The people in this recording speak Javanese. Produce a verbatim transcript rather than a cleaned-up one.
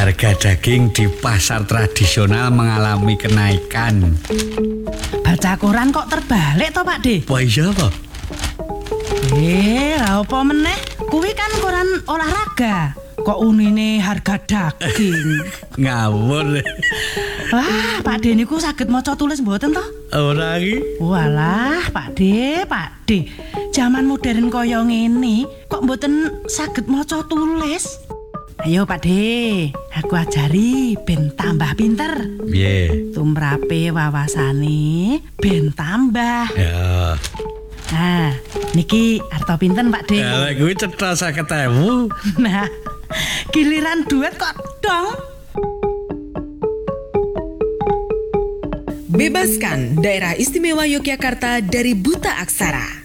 harga daging di pasar tradisional mengalami kenaikan. Baca koran kok terbalik toh Pak De? Wah iya apa? Eh, lha apa meneh? Kuwi kan koran olahraga. Kok unine harga daging? Ngawur. Wah, Pak De niku saged maca tulis mboten toh? Ora iki. Walah, Pak De, Pak De. Zaman modern kaya ngene, kok mboten saged maca tulis? Ayo Pak De, aku ajari ben tambah pinter. Piye? Tumrape wawasane ben tambah. Ya. Nah, niki arta pinten Pak De? Ya lek kuwi cetha seket ewu. Nah, giliran duit kok dong. Bebaskan Daerah Istimewa Yogyakarta dari buta aksara.